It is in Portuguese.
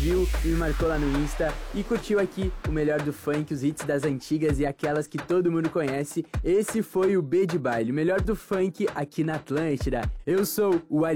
viu e me marcou lá no Insta e curtiu aqui o melhor do funk, os hits das antigas e aquelas que todo mundo conhece. Esse foi o B de Baile, o melhor do funk aqui na Atlântida. Eu sou o Ari